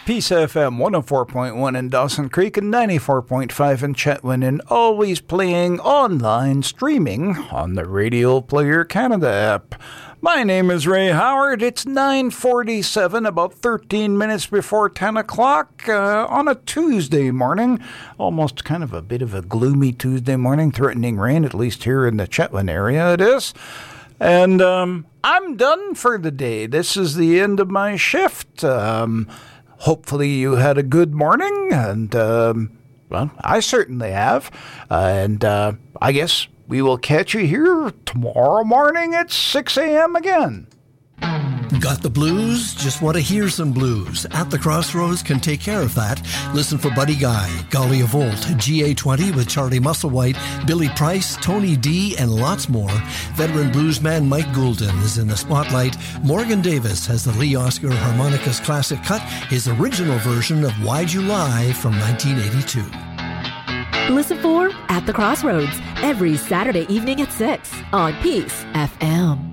Peace FM 104.1 in Dawson Creek and 94.5 in Chetwynd, and always playing online streaming on the Radio Player Canada app. My name is Ray Howard. It's 9:47, about 13 minutes before 10 o'clock on a Tuesday morning. Almost kind of a bit of a gloomy Tuesday morning, threatening rain, at least here in the Chetwynd area it is. And I'm done for the day. This is the end of my shift. Hopefully you had a good morning, and, well, I certainly have. And I guess we will catch you here tomorrow morning at 6 a.m. again. Got the blues? Just want to hear some blues? At the Crossroads can take care of that. Listen for Buddy Guy, Golly of Volt, GA20 with Charlie Musselwhite, Billy Price, Tony D, and lots more. Veteran bluesman Mike Goulden is in the spotlight. Morgan Davis has the Lee Oscar Harmonicas classic cut, his original version of Why'd You Lie from 1982. Listen for At the Crossroads every Saturday evening at 6 on Peace FM.